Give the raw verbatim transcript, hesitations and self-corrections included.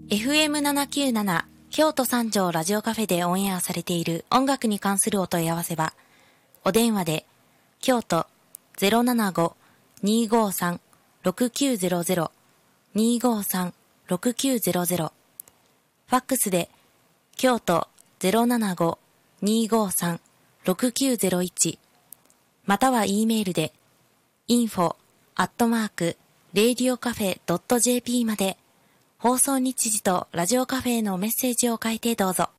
エフエムななきゅうなな 京都三条ラジオカフェでオンエアされている音楽に関するお問い合わせは、お電話で京都 ゼロななご にーごーさん ろくきゅうゼロゼロ にーごーさん ろくきゅうゼロゼロ、ファックスで京都 ゼロななご にーごーさん ろくきゅうゼロいち、または E メールで インフォ アットマーク レイディオカフェ ドット ジェーピー まで放送日時とラジオカフェへのメッセージを書いてどうぞ。